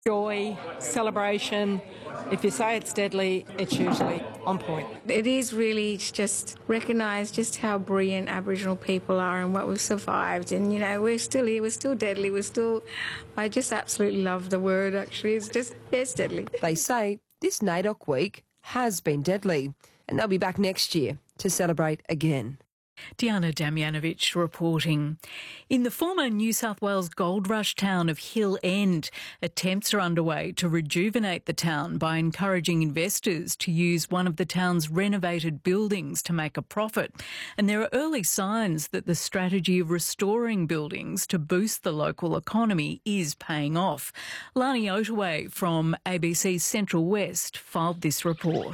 Joy, celebration. If you say it's deadly, it's usually on point. It is really just recognise just how brilliant Aboriginal people are and what we've survived. And, you know, we're still here, we're still deadly, I just absolutely love the word, actually. It's deadly. They say this NAIDOC week has been deadly, and they'll be back next year to celebrate again. Diana Damjanovic reporting. In the former New South Wales gold rush town of Hill End, attempts are underway to rejuvenate the town by encouraging investors to use one of the town's renovated buildings to make a profit. And there are early signs that the strategy of restoring buildings to boost the local economy is paying off. Lani Otaway from ABC's Central West filed this report.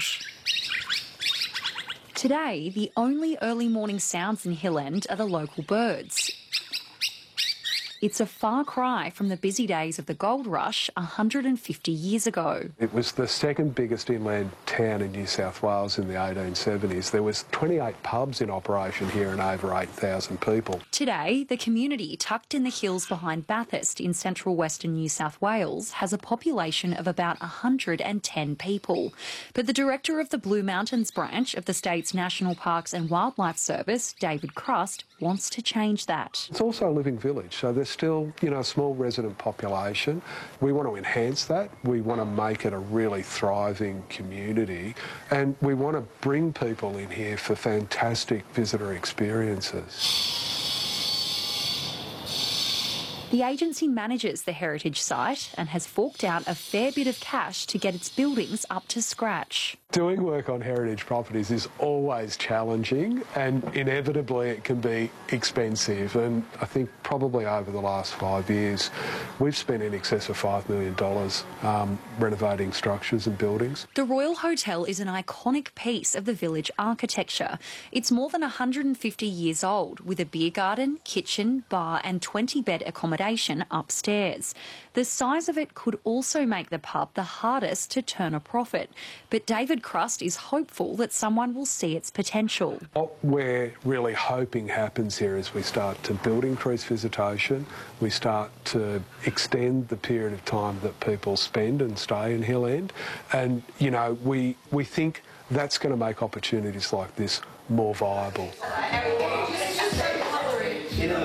Today, the only early morning sounds in Hill End are the local birds. It's a far cry from the busy days of the gold rush 150 years ago. It was the second biggest inland town in New South Wales in the 1870s. There was 28 pubs in operation here and over 8,000 people. Today, the community tucked in the hills behind Bathurst in central western New South Wales has a population of about 110 people. But the director of the Blue Mountains branch of the state's National Parks and Wildlife Service, David Crust, wants to change that. It's also a living village, so there's still, a small resident population. We want to enhance that. We want to make it a really thriving community, and we want to bring people in here for fantastic visitor experiences. The agency manages the heritage site and has forked out a fair bit of cash to get its buildings up to scratch. Doing work on heritage properties is always challenging, and inevitably it can be expensive. And I think probably over the last 5 years we've spent in excess of $5 million renovating structures and buildings. The Royal Hotel is an iconic piece of the village architecture. It's more than 150 years old, with a beer garden, kitchen, bar and 20-bed accommodation upstairs. The size of it could also make the pub the hardest to turn a profit. But David Crust is hopeful that someone will see its potential. What we're really hoping happens here is we start to build increased visitation, we start to extend the period of time that people spend and stay in Hill End, and, we think that's going to make opportunities like this more viable.